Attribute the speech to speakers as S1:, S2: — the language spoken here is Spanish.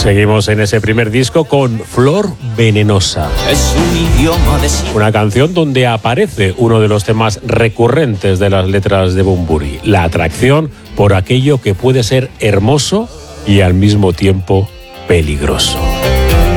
S1: Seguimos en ese primer disco con Flor Venenosa.
S2: Es un idioma de sí.
S1: Una canción donde aparece uno de los temas recurrentes de las letras de Bunbury, la atracción por aquello que puede ser hermoso y al mismo tiempo peligroso.